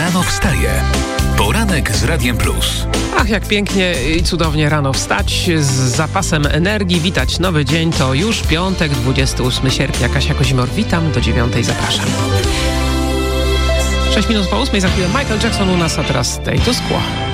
Rano wstaje. Poranek z Radiem Plus. Ach, jak pięknie i cudownie rano wstać z zapasem energii, witać nowy dzień. To już piątek, 28 sierpnia. Kasia Kozimor, witam, do 9 zapraszam. 6 minut po 8, za chwilę Michael Jackson u nas, a teraz Status Quo.